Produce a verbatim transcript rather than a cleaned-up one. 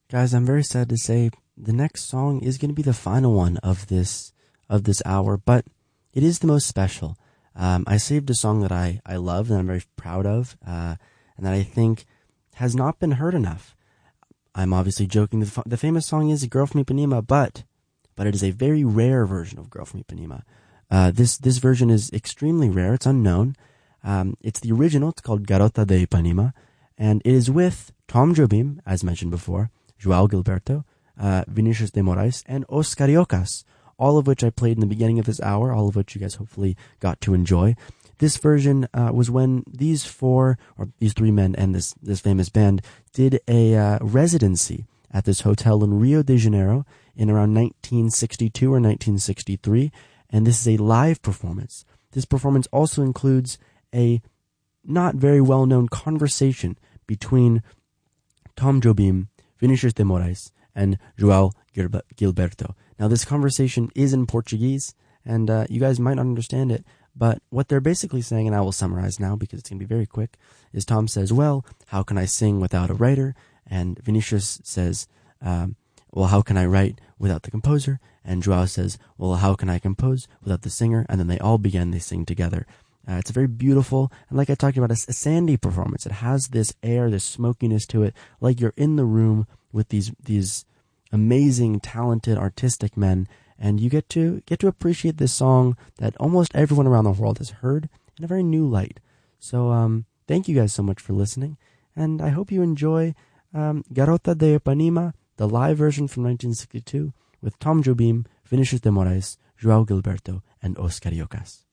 Guys, I'm very sad to say the next song is going to be the final one of this of this hour, but it is the most special. Um, I saved a song that I, I love, that I'm very proud of, uh, and that I think has not been heard enough. I'm obviously joking. The, f- the famous song is Girl from Ipanema, but but it is a very rare version of Girl from Ipanema. Uh, this this version is extremely rare. It's unknown. Um, it's the original. It's called Garota de Ipanema, and it is with Tom Jobim, as mentioned before, João Gilberto, uh, Vinicius de Moraes, and Os Cariocas, all of which I played in the beginning of this hour, all of which you guys hopefully got to enjoy. This version uh, was when these four, or these three men and this, this famous band did a uh, residency at this hotel in Rio de Janeiro in around nineteen sixty-two or nineteen sixty-three, and this is a live performance. This performance also includes a not very well-known conversation between Tom Jobim, Vinicius de Moraes, and João Gilberto. Now, this conversation is in Portuguese, and uh, you guys might not understand it, but what they're basically saying, and I will summarize now because it's going to be very quick, is Tom says, well, how can I sing without a writer? And Vinicius says, um, well, how can I write without the composer? And João says, well, how can I compose without the singer? And then they all begin, they sing together. Uh, it's a very beautiful, and like I talked about, a, a sandy performance. It has this air, this smokiness to it, like you're in the room with these these amazing, talented, artistic men, and you get to get to appreciate this song that almost everyone around the world has heard in a very new light. So, um, thank you guys so much for listening, and I hope you enjoy um, Garota de Ipanema, the live version from nineteen sixty-two, with Tom Jobim, Vinicius de Moraes, João Gilberto, and Os Cariocas.